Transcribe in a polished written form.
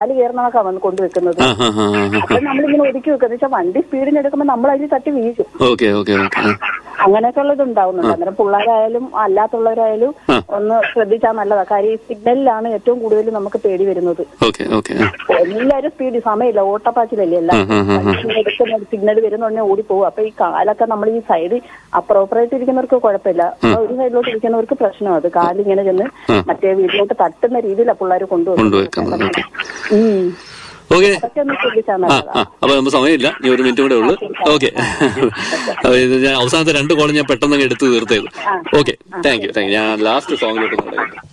കാല് കയറുന്നതൊക്കെ വന്ന് കൊണ്ടുവെക്കുന്നത്. അപ്പൊ നമ്മളിങ്ങനെ ഒതുക്കി വെക്കുന്നത് വെച്ചാൽ വണ്ടി സ്പീഡിന് എടുക്കുമ്പോൾ നമ്മൾ അതിൽ തട്ടി വീഴും. അങ്ങനെയൊക്കെ ഉള്ളത് ഉണ്ടാവുന്നുണ്ട്. അന്നേരം പിള്ളേരായാലും അല്ലാത്തുള്ളവരായാലും ഒന്ന് ശ്രദ്ധിച്ചാൽ നല്ലതാ. കാര്യം ഈ സിഗ്നലിലാണ് ഏറ്റവും കൂടുതൽ നമുക്ക് പേടി വരുന്നത്. എല്ലാവരും സ്പീഡ് സമയമില്ല, ഓട്ടപ്പാച്ചിലല്ലേ എല്ലാം എടുക്കുന്ന സിഗ്നൽ വരുന്നുടനെ ഓടിപ്പോകും. അപ്പൊ ഈ കാലൊക്കെ നമ്മൾ ഈ സൈഡ് അപ്രോപ്പറായിട്ട് ഇരിക്കുന്നവർക്ക് കുഴപ്പമില്ല, ഒരു സൈഡിലോട്ട് ഇരിക്കുന്നവർക്ക് പ്രശ്നം. അത് കാലിങ്ങനെ ചെന്ന് മറ്റേ വീട്ടിലോട്ട് തട്ടുന്ന രീതിയിലാണ് പിള്ളേർ കൊണ്ടുവെക്കുന്നത്. ഓക്കെ, അപ്പൊ നമുക്ക് സമയമില്ല, ഈ ഒരു മിനിറ്റ് കൂടെ ഉള്ളു. ഓക്കെ, ഞാൻ അവസാനത്തെ 2 കോളും ഞാൻ പെട്ടെന്ന് എടുത്ത് തീർത്തേത്. Okay, thank you. ഞാൻ ലാസ്റ്റ് സോങ്ങിലോട്ട്